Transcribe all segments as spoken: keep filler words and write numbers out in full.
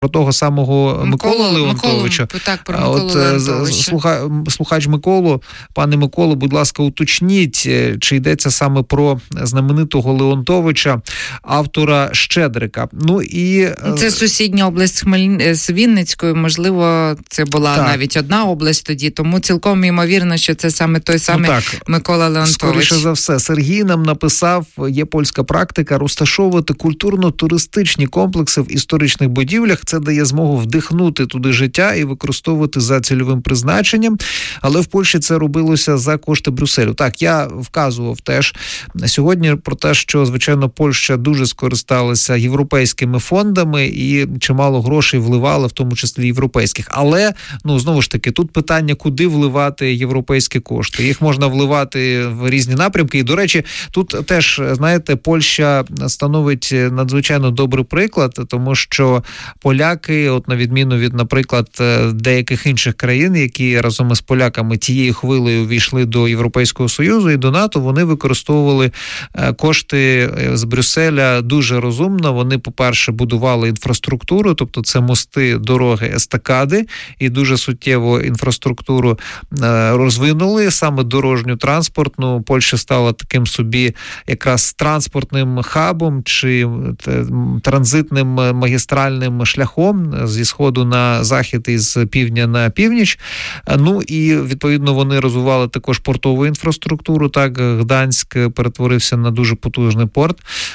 про того самого Миколу, Миколу Леонтовича. Миколу, так, про Миколу От, Леонтовича. Слуха, слухач Миколу, пане Миколу, будь ласка, уточніть, чи йдеться саме про знаменитого Леонтовича, автора «Щедрика». Ну, і... Це сусідня область Хмель... з Вінницькою, можливо, це була так. навіть одна область тоді, тому цілком ймовірно, що це саме той самий ну, Микола Леонтович. Скоріше за все. Сергій нам написав, є польська практика розташовувати культурно-туристичні комплекси в історичних будівлях. Це дає змогу вдихнути туди життя і використовувати за цільовим призначенням. Але в Польщі це робилося за кошти Брюсселю. Так, я вказував теж сьогодні про те, що, звичайно, Польща дуже скористалася європейськими фондами і чимало грошей вливали, в тому числі європейських. Але, ну, знову ж таки, тут питання, куди вливати європейські кошти. Їх можна вливати в різні напрямки. І, до речі, тут теж, знаєте, Польща становить надзвичайно добрий приклад, тому що поляки, от на відміну від, наприклад, деяких інших країн, які разом із поляками тією хвилею війшли до Європейського Союзу і до НАТО, вони використовували кошти з Брюсселя дуже розумно. Вони, по-перше, будували інфраструктуру, тобто це мости, дороги, естакади, і дуже суттєво інфраструктуру розвинули, саме дорожню, транспортну. Польща стала таким собі якраз транспортним хабом чи транзитним магістральним шляхом зі сходу на захід і з півдня на північ. Ну і, відповідно, вони розвивали також портову інфраструктуру. Так, Гданськ перетворився на дуже потужний порт.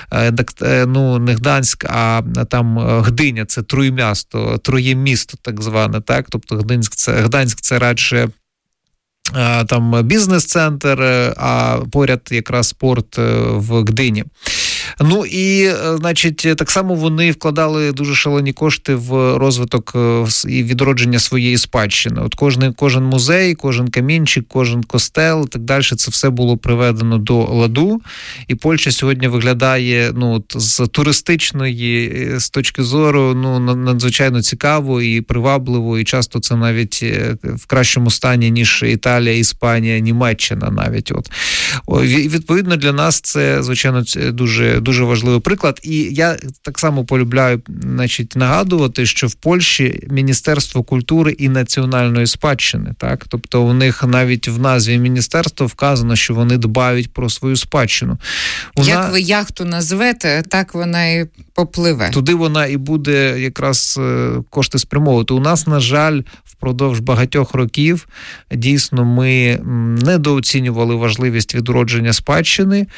Ну, не Гданськ, а там Гдиня, це Троємісто, Троємісто так зване, так? Тобто Гданськ це, Гданськ це радше там бізнес-центр, а поряд якраз порт в Гдині. Ну і, значить, так само вони вкладали дуже шалені кошти в розвиток і відродження своєї спадщини. От кожен, кожен музей, кожен камінчик, кожен костел і так далі, це все було приведено до ладу. І Польща сьогодні виглядає, ну, з туристичної, з точки зору, ну, надзвичайно цікаво і привабливо, і часто це навіть в кращому стані, ніж Італія, Іспанія, Німеччина навіть. От. І, відповідно, для нас це, звичайно, дуже дуже важливий приклад. І я так само полюбляю, значить, нагадувати, що в Польщі Міністерство культури і національної спадщини, так? Тобто у них навіть в назві міністерства вказано, що вони дбають про свою спадщину. Вона... Як ви яхту назвете, так вона і попливе. Туди вона і буде якраз кошти спрямовувати. У нас, на жаль, впродовж багатьох років дійсно ми недооцінювали важливість відродження спадщини,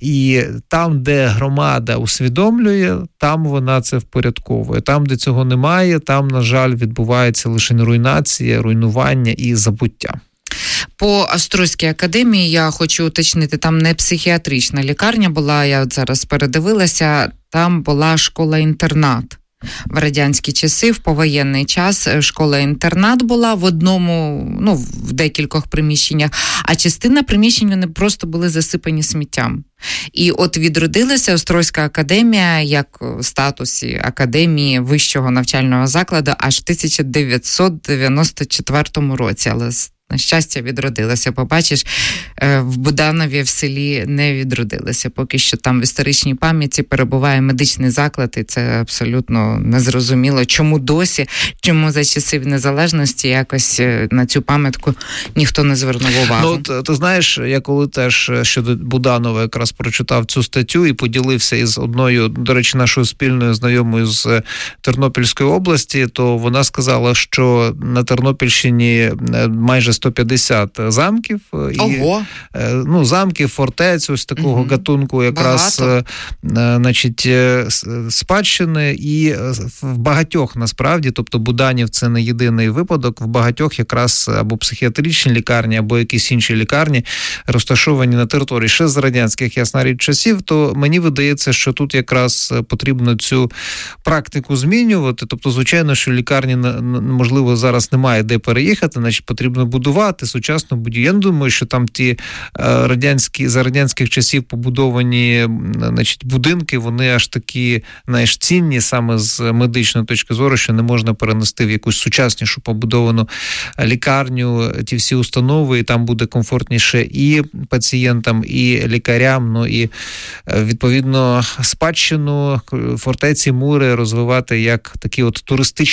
і там, де громада усвідомлює, там вона це впорядковує. Там, де цього немає, там, на жаль, відбувається лише руйнація, руйнування і забуття. По Острозькій академії я хочу уточнити, там не психіатрична лікарня була, я от зараз передивилася, там була школа-інтернат. В радянські часи, в повоєнний час школа-інтернат була в одному, ну, в декількох приміщеннях, а частина приміщень вони просто були засипані сміттям. І от відродилася Острозька академія як в статусі академії вищого навчального закладу аж в тисяча дев'ятсот дев'яносто четвертому році, але на щастя, відродилася. Побачиш, в Буданові в селі не відродилася. Поки що там в історичній пам'яті перебуває медичний заклад, і це абсолютно незрозуміло, чому досі, чому за часів незалежності якось на цю пам'ятку ніхто не звернув увагу. Ну, ти, ти знаєш, я коли теж щодо Буданова якраз прочитав цю статтю і поділився із одною, до речі, нашою спільною знайомою з Тернопільської області, то вона сказала, що на Тернопільщині майже сто п'ятдесят замків. Ого! І, ну, замків, фортець, ось такого угу. гатунку якраз, Багато. значить, спадщини. І в багатьох, насправді, тобто Буданів це не єдиний випадок, в багатьох якраз або психіатричні лікарні, або якісь інші лікарні розташовані на території ще з радянських, ясна річ, часів, то мені видається, що тут якраз потрібно цю практику змінювати. Тобто, звичайно, що лікарні, можливо, зараз немає де переїхати, значить, потрібно буде побудувати сучасну будівлю. Я не думаю, що там ті радянські, за радянських часів побудовані, значить, будинки, вони аж такі, знаєш, цінні саме з медичної точки зору, що не можна перенести в якусь сучаснішу побудовану лікарню, ті всі установи, і там буде комфортніше і пацієнтам, і лікарям, ну і відповідно спадщину фортеці Мури розвивати як такий от туристичний